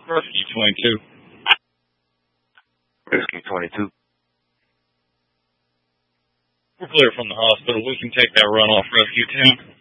Rescue 22. Rescue 22. We're clear from the hospital. We can take that run off Rescue 10.